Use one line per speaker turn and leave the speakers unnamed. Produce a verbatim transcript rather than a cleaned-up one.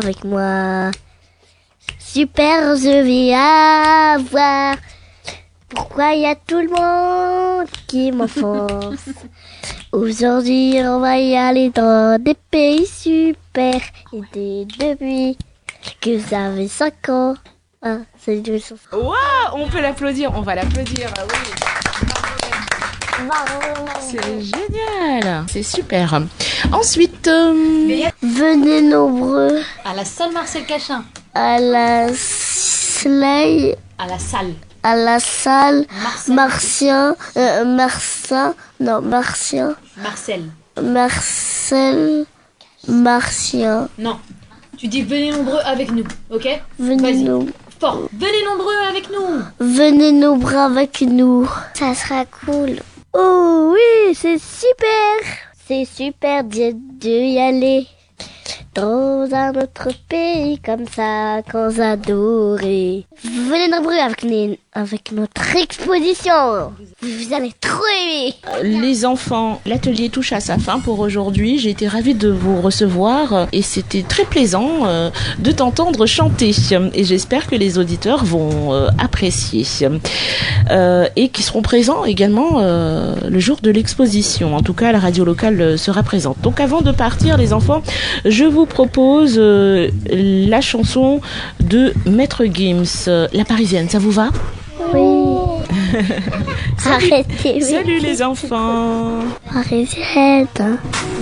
avec moi. Super, je vais avoir. Pourquoi il y a tout le monde qui m'enfonce? Aujourd'hui, on va y aller dans des pays super. Et dès depuis que j'avais cinq ans. Ah, c'est une chanson.
Waouh, on peut l'applaudir, on va l'applaudir. Ah oui. C'est génial, c'est super. Ensuite, euh...
venez nombreux
à la salle Marcel Cachin.
À la Slay.
À la salle.
À la salle
Marcel.
Martien. Euh, Marcin. Non, Martien.
Marcel.
Marcel. Martien.
Non. Tu dis venez nombreux avec nous, ok?
Venez nombreux.
Fort. Venez nombreux avec nous.
Venez nombreux avec nous. Ça sera cool. Oh oui, c'est super. C'est super de, de y aller dans un autre pays comme ça, quand j'adorais. Venez nombreux avec, les, avec notre exposition. Vous allez trop aimer.
Les enfants, l'atelier touche à sa fin pour aujourd'hui. J'ai été ravie de vous recevoir et c'était très plaisant euh, de t'entendre chanter. Et j'espère que les auditeurs vont euh, apprécier euh, et qui seront présents également euh, le jour de l'exposition. En tout cas, la radio locale sera présente. Donc avant de partir, les enfants, je vous propose euh, la chanson de Maître Gims, La Parisienne. Ça vous va?
Oui.
Salut.
Arrêtez.
Salut les enfants.
Parisienne.